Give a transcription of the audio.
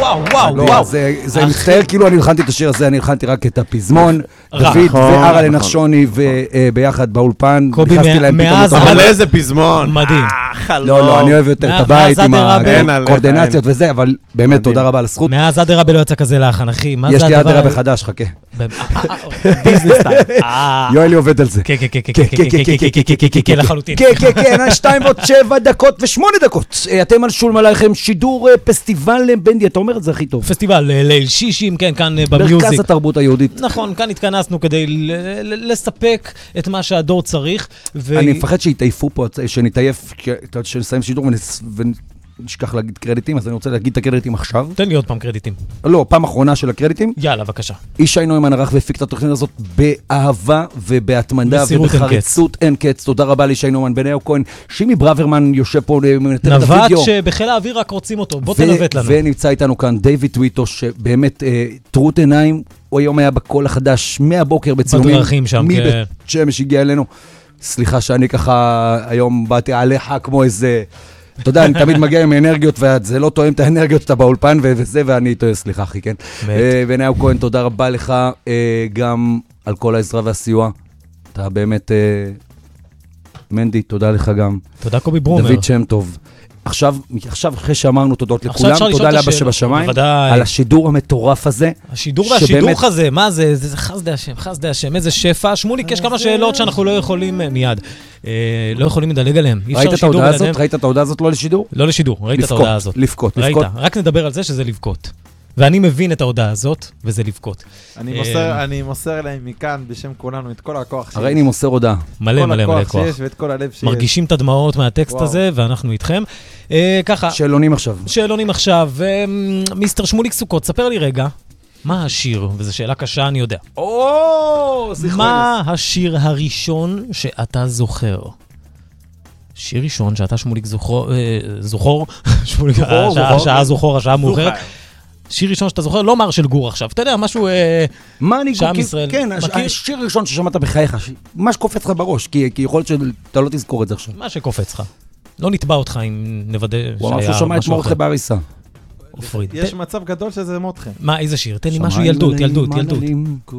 וואו. זה מצטער, כאילו אני הלחנתי את השיר הזה, אני הלחנתי רק את הפזמון, דוד וארה לנחשוני, וביחד באולפן, נכנסתי להם פתאום. אבל איזה פזמון. מדהים. לא, אני אוהב יותר את הבית עם הקורדינציות וזה, אבל באמת תודה רבה על הזכות. מאז אדרבה לא יצא כזה לחן, אחי. יש לי אדרבה חדש, חכה. ביזנס סטייל. יואלי עובד על זה. כן, לחלוטין. כן, 2:07:08. אתם על שולם עליכם, שידור פסטיבל בנדי, אתה אומר את זה הכי טוב. פסטיבל ליל שישים, כן, כאן במיוזיק. מרכז התרבות היהודית. נכון, כאן התכנסנו כדי לספק את מה שהדור צריך. אני מפחד שיתעייפו פה, שנתעייף, שנסיים שידור ונשכח להגיד קרדיטים, אז אני רוצה להגיד את הקרדיטים עכשיו. תן לי עוד פעם קרדיטים. לא, פעם אחרונה של הקרדיטים. יאללה, בבקשה. ישי נוימן ערך והפיק את התוכנית הזאת באהבה ובהתמדה ובחריצות אין קץ. תודה רבה לישי נוימן, בניהו כהן, שימי ברוורמן יושב פה, מנתן את הוידאו. נווט שבחיל האוויר רק רוצים אותו, בוא תנווט לנו. ונמצא איתנו כאן דיוויד טוויטו, שבאמת טרוט עיניים, הוא היום היה בקול החדש מהבוקר בצילומים. בדרכים שם, כן. מבית שמש הגיע אלינו. סליחה שאני ככה היום באתי עליך כמו איזה... אתה יודע, אני תמיד מגיע עם אנרגיות, וזה לא תואם את האנרגיות שאתה באולפן, וזה, ואני טועה, סליחה, אחי, כן. בניהו כהן, תודה רבה לך, גם על כל העזרה והסיוע. אתה באמת, מנדי, תודה לך גם. תודה קובי ברומר. דוד שם טוב. עכשיו, אחרי שאמרנו תודות לכולם, תודה לאבא שבשמיים, על השידור המטורף הזה. השידור והשידוך הזה, מה זה? זה חסדי השם, איזה שפע. שמוליק, יש כמה שאלות שאנחנו לא יכולים מיד. לא יכולים לדלג עליהם. ראית את ההודעה הזאת? ראית את ההודעה הזאת לא לשידור? לא לשידור, ראית את ההודעה הזאת. לבכות. רק נדבר על זה שזה לבכות. ואני מבין את ההודעה הזאת, וזה לבכות. אני מוסר להם מכאן בשם כולנו את כל הכוח שיש. הרי אני מוסר הודעה. מלא כוח. ואת כל הלב שיש. מרגישים את הדמעות מהטקסט הזה, ואנחנו איתכם. ככה. שאלונים עכשיו. מיסטר שמוליק סוכות, ספר לי רגע, מה השיר? וזו שאלה קשה, אני יודע. מה השיר הראשון שאתה זוכר? שיר ראשון שאתה שמוליק זוכור, השעה מאוחרת. שיר ראשון שאתה זוכר, לא מר של גור עכשיו. אתה יודע, משהו... שעם ישראל... כן, השיר ראשון ששמעת בחייך, מה שקופץ לך בראש, כי יכול להיות שאתה לא תזכור את זה עכשיו. מה שקופץ לך. לא נתבע אותך אם נוודא שהיה משהו אחר. הוא אמר שהוא שמע את מורכה בעריסה. יש מצב גדול שזה מותכם. מה, איזה שיר? תן לי משהו ילדות.